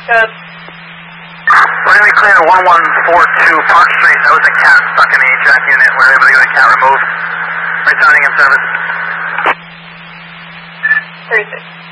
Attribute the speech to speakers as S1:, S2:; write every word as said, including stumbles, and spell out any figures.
S1: Good.
S2: We're going to be clear to one one four two Park Street. That was a cat stuck in the H V A C unit. We're able to get the cat removed. Returning in service.
S1: Three six.